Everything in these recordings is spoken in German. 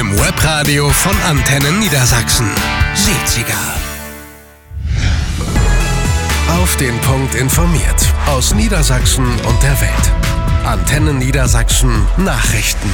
Im Webradio von Antenne Niedersachsen. 70er. Auf den Punkt informiert. Aus Niedersachsen und der Welt. Antenne Niedersachsen Nachrichten.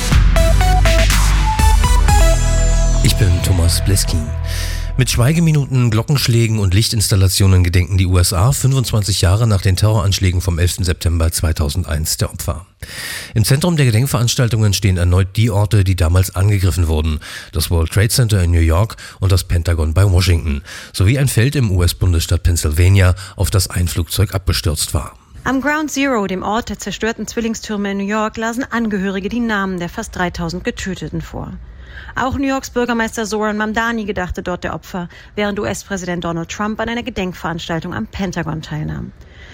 Ich bin Thomas Bleskin. Mit Schweigeminuten, Glockenschlägen und Lichtinstallationen gedenken die USA 25 Jahre nach den Terroranschlägen vom 11. September 2001 der Opfer. Im Zentrum der Gedenkveranstaltungen stehen erneut die Orte, die damals angegriffen wurden. Das World Trade Center in New York und das Pentagon bei Washington. Sowie ein Feld im US-Bundesstaat Pennsylvania, auf das ein Flugzeug abgestürzt war. Am Ground Zero, dem Ort der zerstörten Zwillingstürme in New York, lasen Angehörige die Namen der fast 3000 Getöteten vor. Auch New Yorks Bürgermeister Zoran Mamdani gedachte dort der Opfer, während US-Präsident Donald Trump an einer Gedenkveranstaltung am Pentagon teilnahm.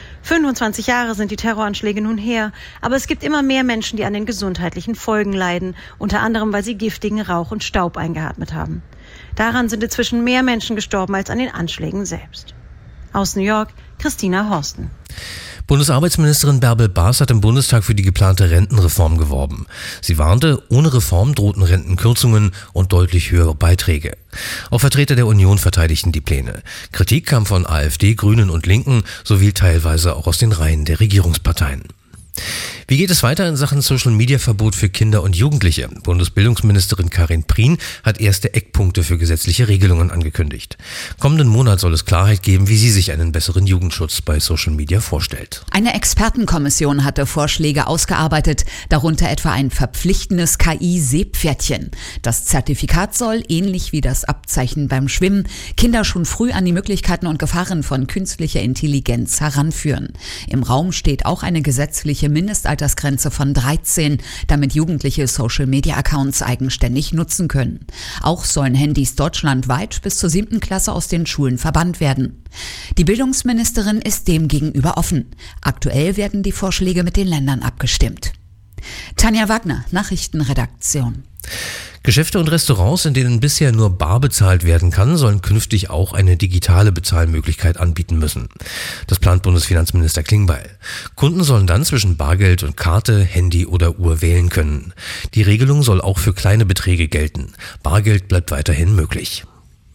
25 Jahre sind die Terroranschläge nun her, aber es gibt immer mehr Menschen, die an den gesundheitlichen Folgen leiden, unter anderem, weil sie giftigen Rauch und Staub eingeatmet haben. Daran sind inzwischen mehr Menschen gestorben als an den Anschlägen selbst. Aus New York, Christina Horsten. Bundesarbeitsministerin Bärbel Baas hat im Bundestag für die geplante Rentenreform geworben. Sie warnte, ohne Reform drohten Rentenkürzungen und deutlich höhere Beiträge. Auch Vertreter der Union verteidigten die Pläne. Kritik kam von AfD, Grünen und Linken sowie teilweise auch aus den Reihen der Regierungsparteien. Wie geht es weiter in Sachen Social-Media-Verbot für Kinder und Jugendliche? Bundesbildungsministerin Karin Prien hat erste Eckpunkte für gesetzliche Regelungen angekündigt. Kommenden Monat soll es Klarheit geben, wie sie sich einen besseren Jugendschutz bei Social Media vorstellt. Eine Expertenkommission hatte Vorschläge ausgearbeitet, darunter etwa ein verpflichtendes KI-Seepferdchen. Das Zertifikat soll, ähnlich wie das Abzeichen beim Schwimmen, Kinder schon früh an die Möglichkeiten und Gefahren von künstlicher Intelligenz heranführen. Im Raum steht auch eine gesetzliche Mindestaltersgrenze von 13, damit Jugendliche Social-Media-Accounts eigenständig nutzen können. Auch sollen Handys deutschlandweit bis zur 7. Klasse aus den Schulen verbannt werden. Die Bildungsministerin ist dem gegenüber offen. Aktuell werden die Vorschläge mit den Ländern abgestimmt. Tanja Wagner, Nachrichtenredaktion. Geschäfte und Restaurants, in denen bisher nur bar bezahlt werden kann, sollen künftig auch eine digitale Bezahlmöglichkeit anbieten müssen. Das plant Bundesfinanzminister Klingbeil. Kunden sollen dann zwischen Bargeld und Karte, Handy oder Uhr wählen können. Die Regelung soll auch für kleine Beträge gelten. Bargeld bleibt weiterhin möglich.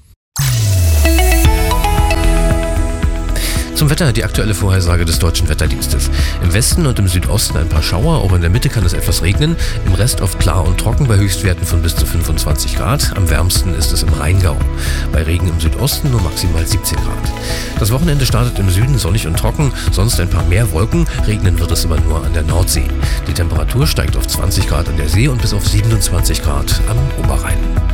Zum Wetter die aktuelle Vorhersage des Deutschen Wetterdienstes. Im Westen und im Südosten ein paar Schauer, auch in der Mitte kann es etwas regnen. Im Rest oft klar und trocken bei Höchstwerten von bis zu 25 Grad. Am wärmsten ist es im Rheingau. Bei Regen im Südosten nur maximal 17 Grad. Das Wochenende startet im Süden sonnig und trocken, sonst ein paar mehr Wolken. Regnen wird es aber nur an der Nordsee. Die Temperatur steigt auf 20 Grad an der See und bis auf 27 Grad am Oberrhein.